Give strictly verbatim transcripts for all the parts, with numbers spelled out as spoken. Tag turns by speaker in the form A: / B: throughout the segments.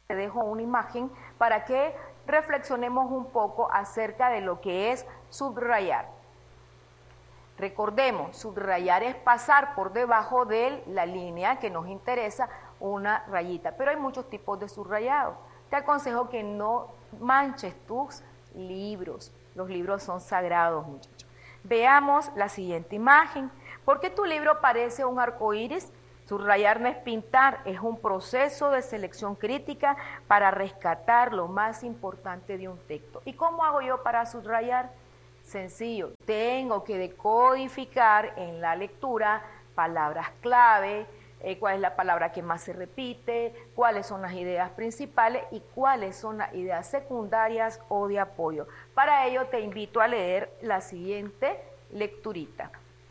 A: te dejo una imagen para que reflexionemos un poco acerca de lo que es subrayar. Recordemos, subrayar es pasar por debajo de la línea que nos interesa una rayita, pero hay muchos tipos de subrayado. Te aconsejo que no manches tus libros, los libros son sagrados, muchachos. Veamos la siguiente imagen. ¿Por qué tu libro parece un arco iris? Subrayar no es pintar, es un proceso de selección crítica para rescatar lo más importante de un texto. ¿Y cómo hago yo para subrayar? Sencillo, tengo que decodificar en la lectura palabras clave, eh, cuál es la palabra que más se repite, cuáles son las ideas principales y cuáles son las ideas secundarias o de apoyo. Para ello te invito a leer la siguiente lecturita.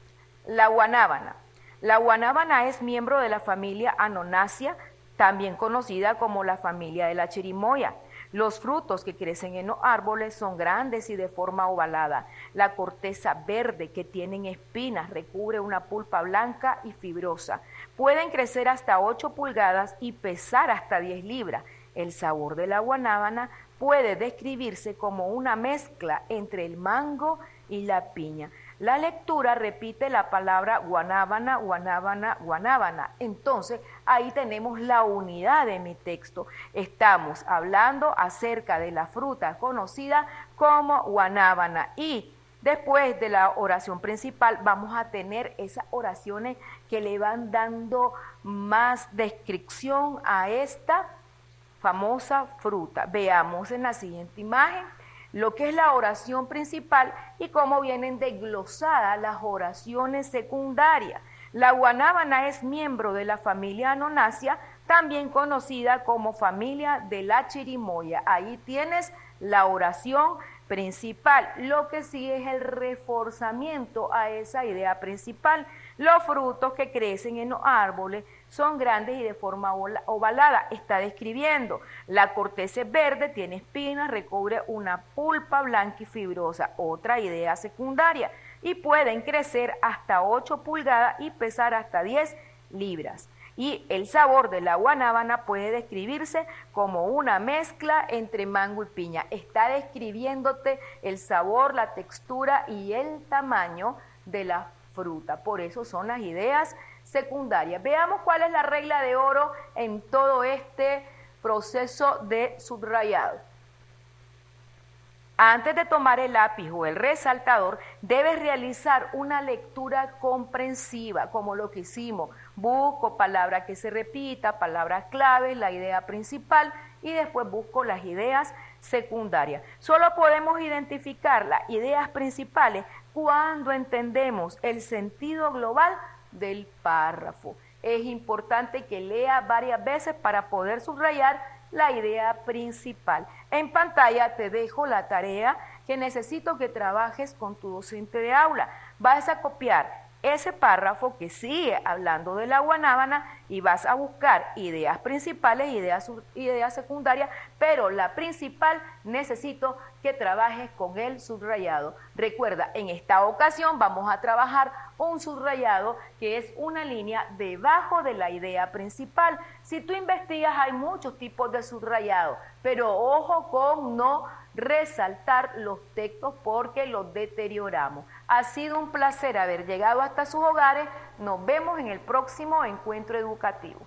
A: La guanábana. La guanábana es miembro de la familia Anonaceae, también conocida como la familia de la chirimoya. Los frutos que crecen en los árboles son grandes y de forma ovalada. La corteza verde que tienen espinas recubre una pulpa blanca y fibrosa. Pueden crecer hasta ocho pulgadas y pesar hasta diez libras. El sabor de la guanábana puede describirse como una mezcla entre el mango y la piña. La lectura repite la palabra guanábana, guanábana, guanábana. Entonces, ahí tenemos la unidad de mi texto. Estamos hablando acerca de la fruta conocida como guanábana. Y después de la oración principal vamos a tener esas oraciones que le van dando más descripción a esta famosa fruta. Veamos en la siguiente imagen lo que es la oración principal y cómo vienen desglosadas las oraciones secundarias. La guanábana es miembro de la familia Anonaceae, también conocida como familia de la chirimoya. Ahí tienes la oración principal. Lo que sigue es el reforzamiento a esa idea principal. Los frutos que crecen en los árboles son grandes y de forma ovalada. Está describiendo. La corteza es verde, tiene espinas, recubre una pulpa blanca y fibrosa. Otra idea secundaria. Y pueden crecer hasta ocho pulgadas y pesar hasta diez libras. Y el sabor de la guanábana puede describirse como una mezcla entre mango y piña. Está describiéndote el sabor, la textura y el tamaño de la fruta. Por eso son las ideas secundarias. Veamos cuál es la regla de oro en todo este proceso de subrayado. Antes de tomar el lápiz o el resaltador, debes realizar una lectura comprensiva, como lo que hicimos. Busco palabra que se repita, palabras claves, la idea principal y después busco las ideas secundarias. Solo podemos identificar las ideas principales cuando entendemos el sentido global del párrafo. Es importante que lea varias veces para poder subrayar la idea principal. En pantalla te dejo la tarea que necesito que trabajes con tu docente de aula. Vas a copiar ese párrafo que sigue hablando de la guanábana y vas a buscar ideas principales, ideas, ideas secundarias, pero la principal necesito que trabajes con el subrayado. Recuerda, en esta ocasión vamos a trabajar un subrayado que es una línea debajo de la idea principal. Si tú investigas hay muchos tipos de subrayado, pero ojo con no resaltar los textos porque los deterioramos. Ha sido un placer haber llegado hasta sus hogares. Nos vemos en el próximo encuentro educativo.